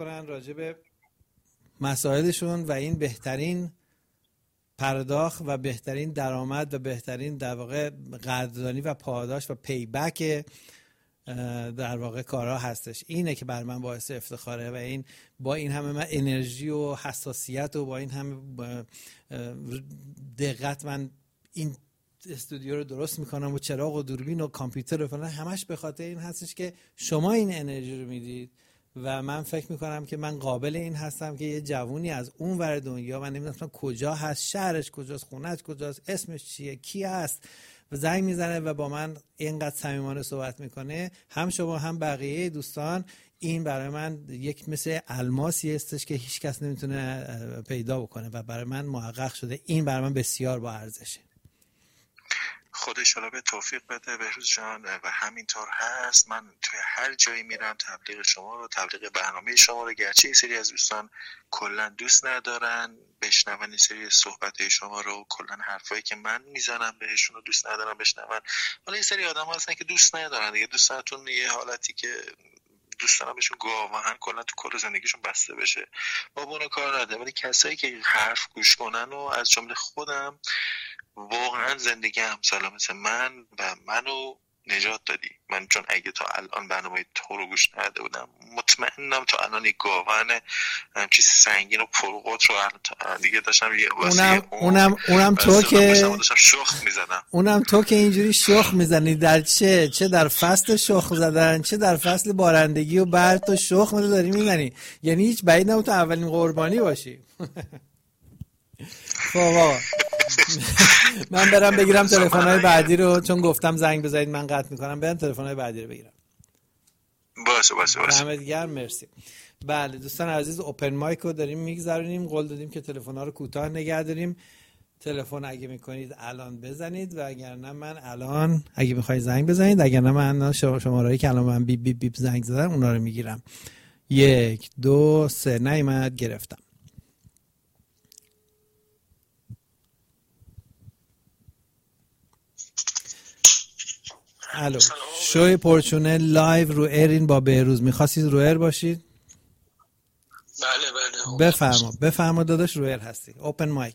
کنن راجع به مسائلشون و این بهترین پرداخت و بهترین درآمد و بهترین در واقع قدردانی و پاداش و پیبک در واقع کارها هستش. اینه که بر من باعث افتخاره و این با این همه من انرژی و حساسیت و با این همه دقت من این استودیو رو درست میکنم و چراغ و دوربین و کامپیوتر و فلان، همش به خاطر این هستش که شما این انرژی رو میدید و من فکر میکنم که من قابل این هستم که یه جوونی از اون ور دنیا، من نمیدونم کجا هست، شهرش کجاست، خونه‌اش کجاست، اسمش چیه، کی هست، و زنگ میزنه و با من اینقدر صمیمانه صحبت میکنه، هم شما هم بقیه دوستان، این برای من یک مثل الماسی هستش که هیچ کس نمیتونه پیدا بکنه و برای من محقق شده. این برای من بسیار با ارزشه. خدا انشالله به توفیق بده بهروز جان و همینطور هست. من توی هر جایی میرم تبلیغ شما رو، تبلیغ برنامه شما رو، گرچه یه سری از دوستان کلا دوست ندارن بشنون این سری صحبت شما رو، کلا حرفایی که من میزنم بهشون رو دوست ندارن بشنون، ولی یه سری آدم هستن که دوست ندارن دیگه، دوستانتون یه حالتی که دوستان بهشون واقعا کلا تو کل زندگیشون بسته بشه، با اون کار نداره، ولی کسایی که حرف گوش کنن و از جمله خودم واقعا زندگی همسالا مثل من و منو نجات دادی. من چون اگه تا الان برنامه تو رو گوش نداده بودم، مطمئنم تا الان یک گاون چیز سنگین و پرقدرت رو دیگه داشتم یه اونم تو که داشتم شخ میزدم. اونم تو که اینجوری شخ میزنی، در چه در فصل شخ زدن، چه در فصل بارندگی و برد تو شخ داری میزنی، یعنی هیچ بعید نبود تو اولین قربانی باشی. بابا من برم بگیرم تلفن‌های بعدی رو، چون گفتم زنگ بزنید من قطع میکنم، برم تلفن‌های بعدی رو بگیرم. باشه دمت گرم، مرسی. بله دوستان عزیز، اوپن مایک رو داریم میگذرونیم، قول دادیم که تلفن‌ها رو کوتاه نگه داریم. تلفن اگه میکنید الان بزنید و اگر نه من الان اگه میخواید زنگ بزنید، اگر نه من شماره‌ای که الان من بیپ بیپ بیپ زنگ زدم اونا رو میگیرم. 1 2 3 نیومد، گرفتم. الو، شوی پرچونه لایو رو ایرین با بهروز. میخواستید رو ایر باشید؟ بله. بفرما داداش، رو ایر هستی. اوپن مایک.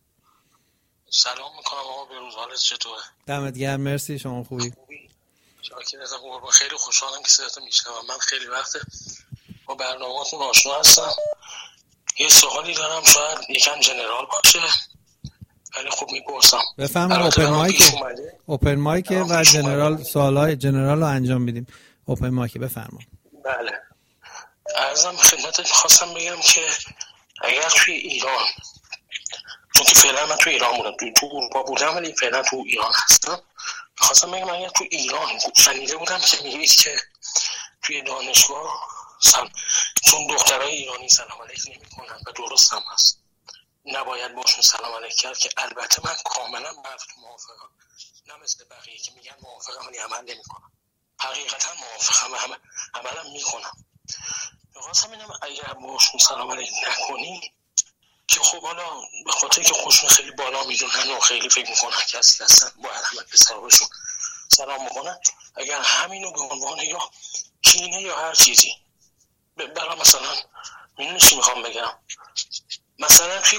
سلام میکنم آقا بهروز، حالت چطوره؟ دمت گرم، مرسی. شما خوبی؟ شاکرتم قربان، خیلی خوشحالم که صداتو میشنوم. من خیلی وقت با برنامه‌تون آشنا هستم. یه سوالی دارم، شاید یکم جنرال باشه ولی خب میپرسم. بفرما. اوپن مایک و جنرال، سوالای جنرال رو انجام میدیم. اوپن مایک، بفرما. بله. عرضم خدمتت خواستم بگم که اگر توی ایران، چون که فعلا من توی ایران بودم، تو اروپا بودم ولی فعلا تو ایران هستم، خواستم بگم اگر تو ایران شنیده بودم که میگید که توی دانشگاه چون دخترای ایرانی سلام علیک نمی‌کنن و درست هم هست، نباید باشون سلام علیک کرد، که البته من کاملا باهاتون موافقم، نه مثل بقیه که میگن موافقم ولی عمل نمی‌کنم. حقیقتا موافقم و عملم می‌کنم. می‌خواستم ببینم اگر باشون سلام علیک نکنی که خب حالا به خاطر که خودشون خیلی بالا میدونن و خیلی فکر میکنن کسی هستن باید همه پسرهاشون سلام میکنن، اگر همینو به عنوان یا کینه یا هر چیزی برای مثلا میدونی چی میخوام بگم، مثلا توی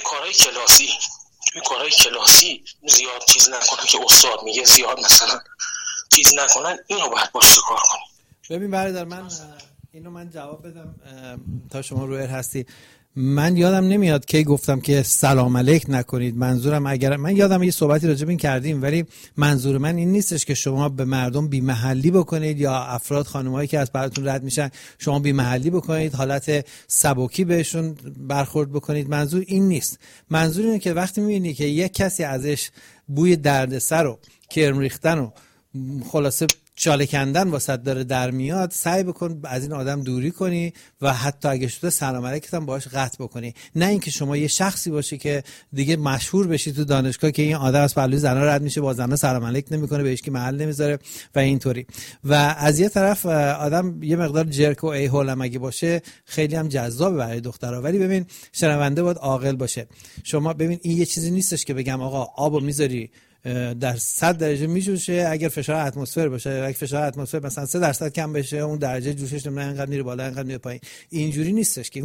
کارهای کلاسی زیاد چیز نکنن که استاد میگه زیاد مثلا چیز نکنن، اینو باید باشه کار کنی. ببین برادر، من اینو من جواب بدم تا شما روی هستی. من یادم نمیاد کی گفتم که سلام علیک نکنید. منظورم، اگر من یادم یه صحبتی راجع به این کردیم، ولی منظور من این نیستش که شما به مردم بی محلی بکنید یا افراد خانمایی که از براتون رد میشن شما بی محلی بکنید، حالت سبکی بهشون برخورد بکنید. منظور این نیست. منظور اینه که وقتی میبینی که یک کسی ازش بوی دردسر و کرم ریختن و خلاصه چاله کندن واسط داره در میاد، سعی بکن از این آدم دوری کنی و حتی اگه شده سلام علیکت هم باهاش قطع بکنی. نه اینکه شما یه شخصی باشی که دیگه مشهور بشی تو دانشگاه که این آدم از پهلوی زنا رد میشه، با زنا سلام علیک نمیکنه، بهش کی محل نمیذاره و اینطوری. و از یه طرف آدم یه مقدار جرک و ایهول هم اگه باشه خیلی هم جذابه برای دخترها. ولی ببین، شنونده باید عاقل باشه. شما ببین این یه چیزی نیستش که بگم آقا آبو میذاری در 100 درجه میجوشه. اگر فشار اتمسفر باشه، اگر فشار اتمسفر مثلا 3% کم بشه، اون درجه جوشش نمیدونم اینقدر میره بالا اینقدر میره پایین. اینجوری نیستش که